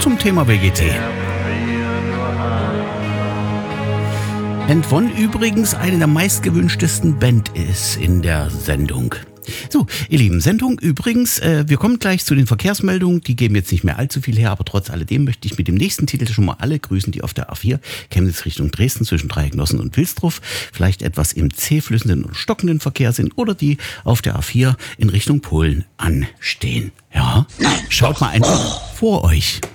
zum Thema WGT. And One übrigens eine der meistgewünschtesten Band ist in der Sendung. So, ihr Lieben, Sendung übrigens, wir kommen gleich zu den Verkehrsmeldungen, die geben jetzt nicht mehr allzu viel her, aber trotz alledem möchte ich mit dem nächsten Titel schon mal alle grüßen, die auf der A4 Chemnitz Richtung Dresden zwischen Dreiecknossen und Wilsdruf vielleicht etwas im zähflüssenden und stockenden Verkehr sind oder die auf der A4 in Richtung Polen anstehen. Ja, schaut mal einfach vor euch.